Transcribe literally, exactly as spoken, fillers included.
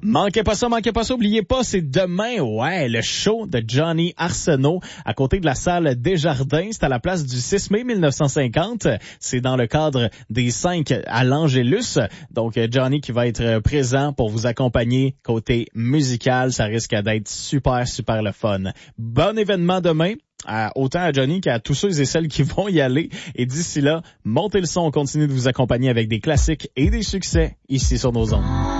Manquez pas ça, manquez pas ça, oubliez pas, c'est demain, ouais, le show de Johnny Arsenault à côté de la salle Desjardins. C'est à la place du six mai mille neuf cent cinquante. C'est dans le cadre des cinq à l'Angélus. Donc, Johnny qui va être présent pour vous accompagner côté musical. Ça risque d'être super, super le fun. Bon événement demain. À, autant à Johnny qu'à tous ceux et celles qui vont y aller. Et d'ici là, montez le son, on continue de vous accompagner avec des classiques et des succès ici sur nos ondes.